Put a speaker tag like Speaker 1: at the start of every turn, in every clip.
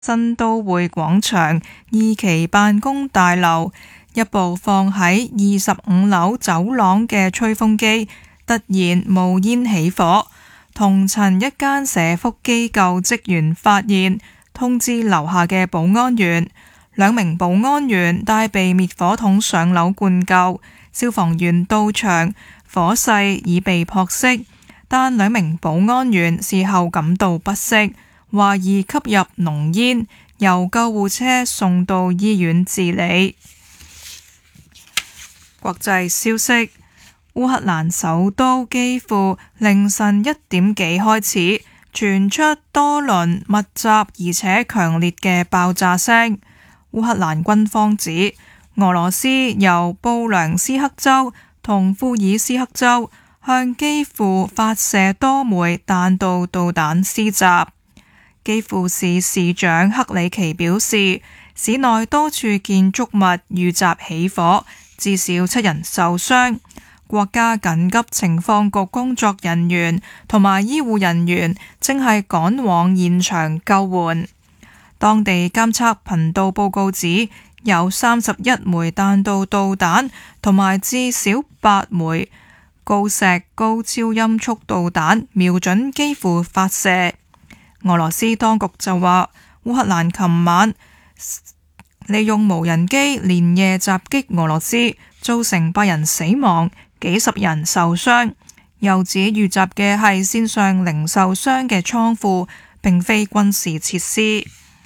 Speaker 1: 新都會廣場2期辦公大樓，一部放喺25樓走廊嘅吹風機突然冒煙起火，同層一間社福機構職員發現，通知樓下嘅保安員，2名保安員帶備滅火筒上樓灌救，消防員到場，火勢已被撲熄，但2名保安員事後感到不適，懷疑吸入濃煙，由救護車送到醫院治理。國際消息：烏克蘭首都基輔凌晨1點幾開始傳出多輪密集而且強烈嘅爆炸聲。烏克蘭軍方指，俄羅斯由布良斯克州同庫爾斯克州向基輔發射多枚彈道導彈施襲。基輔市市長克里奇表示，市內多處建築物遇襲起火，至少7人受傷。國家緊急情況局工作人員同埋醫護人員正係趕往現場救援。當地監測頻道報告指，有31枚彈道導彈同埋至少8枚鋯石高超音速導彈瞄準基輔發射。俄羅斯當局就話，烏克蘭琴晚利用無人機連夜襲擊俄羅斯，造成8人死亡，幾十人受傷。又指遇襲嘅係線上零售商嘅倉庫，並非軍事設施。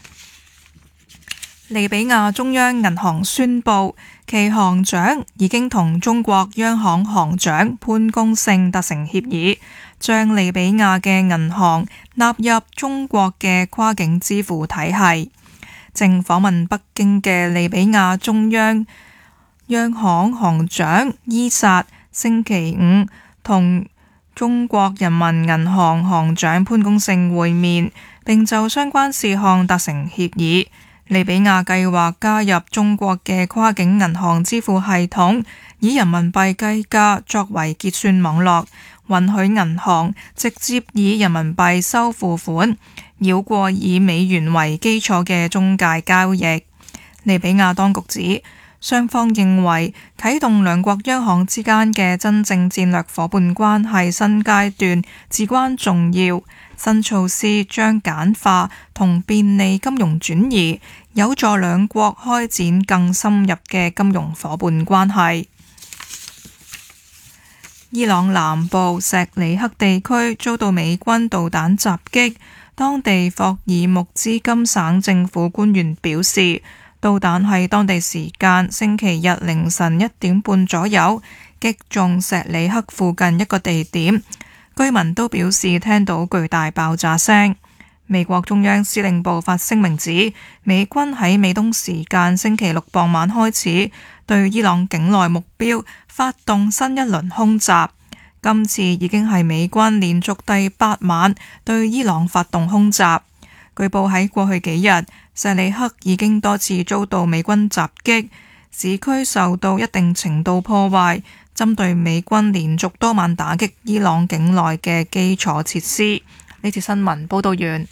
Speaker 1: 利比亞中央銀行宣布，其行長已經同中國央行行長潘功勝達成協議，將利比亞嘅銀行納入中國嘅跨境支付體系。正訪問北京嘅利比亞中央央行行長伊薩星期5同中國人民銀行行長潘功勝會面，並就相關事項達成協議。利比亞計劃加入中國嘅跨境銀行支付系統，以人民幣計價作為結算網絡，允許銀行直接以人民幣收付款，繞過以美元為基礎嘅中介交易。利比亞當局指，雙方認為啟動兩國央行之間嘅真正戰略夥伴關係新階段至關重要。新措施將簡化同便利金融轉移，有助兩國開展更深入嘅金融夥伴關係。伊朗南部錫里克地區遭到美軍導彈襲擊，當地霍爾木茲金省政府官員表示，導彈喺當地時間星期日凌晨1點半左右擊中錫里克附近一個地點，居民都表示聽到巨大爆炸聲。美國中央司令部發聲明指，美軍喺美東時間星期6傍晚開始對伊朗境內目標發動新一輪空襲，今次已經係美軍連續第8晚對伊朗發動空襲。據報喺過去幾日，錫里克已經多次遭到美軍襲擊，市區受到一定程度破壞，針對美軍連續多晚打擊伊朗境內嘅基礎設施。呢次新聞報道完。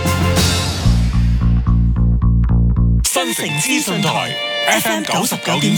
Speaker 2: 新城資訊台 FM 99.7